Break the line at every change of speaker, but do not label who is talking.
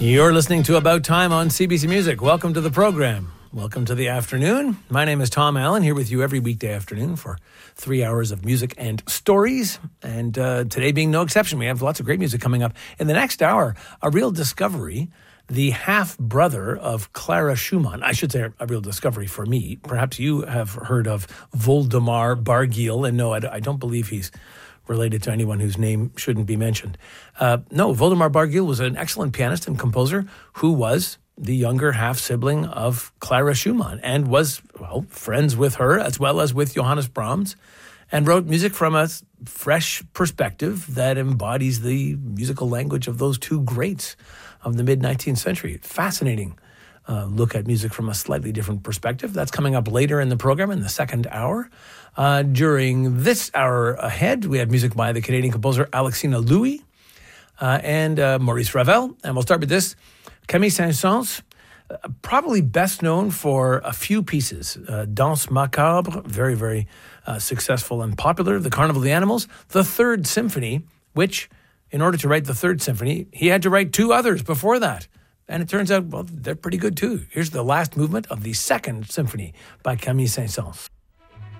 You're listening to About Time on CBC Music. Welcome to the program. Welcome to the afternoon. My name is Tom Allen, here with you every weekday afternoon for 3 hours of music and stories. And today being no exception, we have lots of great music coming up. In the next hour, a real discovery, the half-brother of Clara Schumann. I should say a real discovery for me. Perhaps you have heard of Voldemar Barguil, and no, I don't believe he's related to anyone whose name shouldn't be mentioned. No, Voldemar Barguil was an excellent pianist and composer who was the younger half-sibling of Clara Schumann and was, well, friends with her as well as with Johannes Brahms, and wrote music from a fresh perspective that embodies the musical language of those two greats of the mid-19th century. Fascinating look at music from a slightly different perspective. That's coming up later in the program in the second hour. During this hour ahead, we have music by the Canadian composer Alexina Louis and Maurice Ravel. And we'll start with this. Camille Saint-Saëns, probably best known for a few pieces. Danse Macabre, very, very successful and popular. The Carnival of the Animals. The Third Symphony, which, in order to write the Third Symphony, he had to write two others before that. And it turns out, well, they're pretty good too. Here's the last movement of the Second Symphony by Camille Saint-Saëns.